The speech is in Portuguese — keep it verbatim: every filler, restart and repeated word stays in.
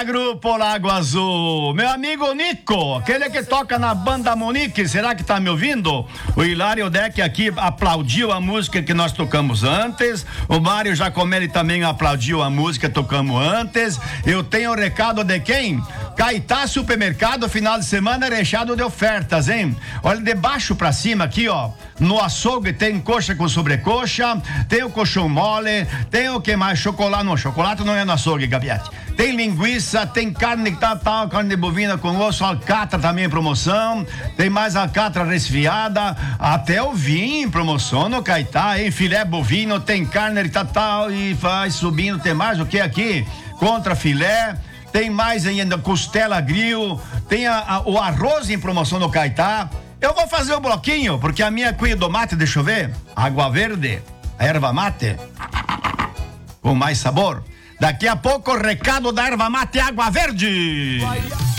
Grupo Lago Azul. Meu amigo Nico, aquele que toca na banda Monique, será que tá me ouvindo? O Hilário Deck aqui aplaudiu a música que nós tocamos antes. O Mário Giacomelli também aplaudiu a música que tocamos antes. Eu tenho o recado de quem? Caetá Supermercado, final de semana recheado de ofertas, hein? Olha, de baixo pra cima aqui, ó. No açougue tem coxa com sobrecoxa, tem o colchão mole, tem o que mais? Chocolate, não, chocolate não é no açougue, Gabiete. Tem linguiça, tem carne que tá, tá, carne de bovina com osso, alcatra também em promoção, tem mais alcatra resfriada, até o vinho em promoção no Caetá, hein? Filé bovino, tem carne tá, tá, e vai subindo, tem mais o que aqui? Contra filé. Tem mais ainda costela grill, tem a, a, o arroz em promoção no Caetá. Eu vou fazer o bloquinho, porque a minha cuia do mate, deixa eu ver, água verde, erva mate, com mais sabor. Daqui a pouco o recado da erva mate água verde.